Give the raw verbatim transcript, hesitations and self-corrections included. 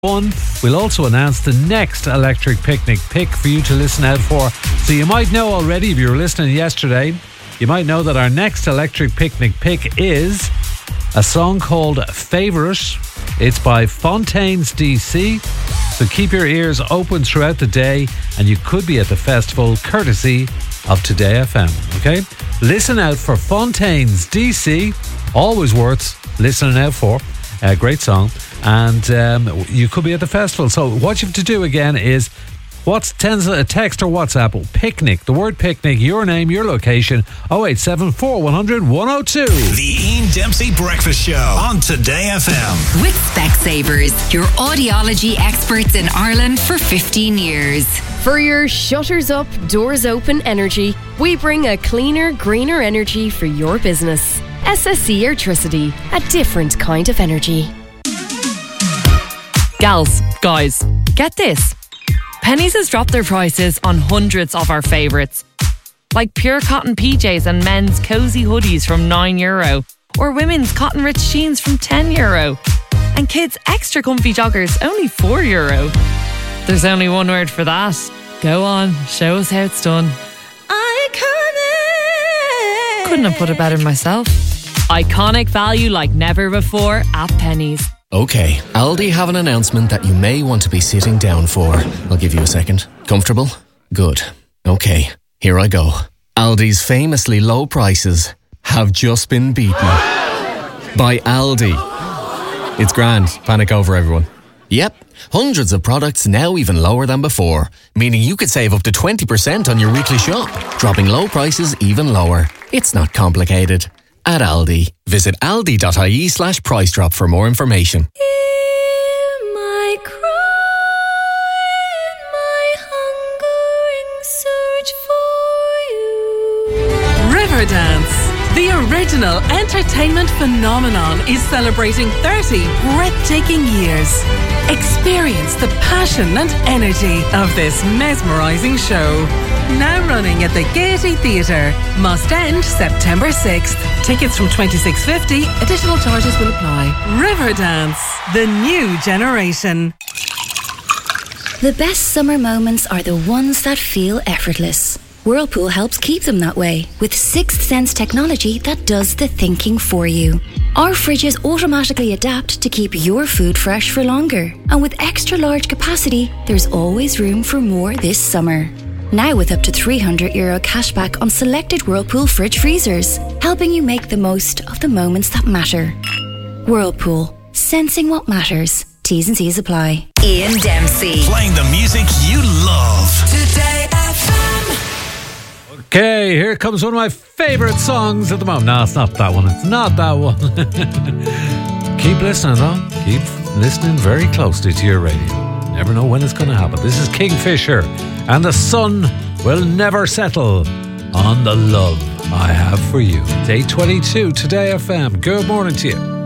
One, we'll also announce the next Electric Picnic pick for you to listen out for. So you might know already, if you were listening yesterday, you might know that our next Electric Picnic pick is a song called Favourite. It's by Fontaines D C. So keep your ears open throughout the day and you could be at the festival courtesy of Today F M. Okay? Listen out for Fontaines D C. Always worth listening out for. A great song. And um, you could be at the festival. So what you have to do again is what's a text or WhatsApp picnic, the word picnic, your name, your location, oh eight seven four, one hundred, one oh two. The Ian Dempsey Breakfast Show on Today F M. With Specsavers, your audiology experts in Ireland for fifteen years. For your shutters up, doors open energy, we bring a cleaner, greener energy for your business. S S C Airtricity, a different kind of energy. Gals, guys, get this. Penneys has dropped their prices on hundreds of our favourites. Like pure cotton P Js and men's cosy hoodies from nine euro. Or women's cotton rich jeans from ten euro. And kids' extra comfy joggers only four euro. There's only one word for that. Go on, show us how it's done. Iconic! Couldn't have put it better myself. Iconic value like never before at Penneys. Okay, Aldi have an announcement that you may want to be sitting down for. I'll give you a second. Comfortable? Good. Okay, here I go. Aldi's famously low prices have just been beaten by Aldi. It's grand. Panic over, everyone. Yep, hundreds of products now even lower than before, meaning you could save up to twenty percent on your weekly shop, dropping low prices even lower. It's not complicated. At Aldi. Visit aldi.ie slash price drop for more information. Hear my cry and my hungering search for you. Riverdance, the original entertainment phenomenon, is celebrating thirty breathtaking years. Experience the passion and energy of this mesmerising show. Now running at the Gaiety Theatre. Must end September sixth. Tickets from twenty-six fifty. Additional charges will apply. Riverdance, the new generation. The best summer moments are the ones that feel effortless. Whirlpool helps keep them that way with Sixth Sense technology that does the thinking for you. Our fridges automatically adapt to keep your food fresh for longer. And with extra large capacity, there's always room for more this summer. Now with up to three hundred euro cashback on selected Whirlpool fridge freezers, helping you make the most of the moments that matter. Whirlpool, sensing what matters. T's and C's apply. Ian Dempsey. Playing the music you love. Today F M. Okay, here comes one of my favourite songs at the moment. No, it's not that one. It's not that one. Keep listening though. Keep listening very closely to your radio. Never know when it's going to happen. This is Kingfisher, and the sun will never settle on the love I have for you. Day twenty-two, Today F M. Good morning to you.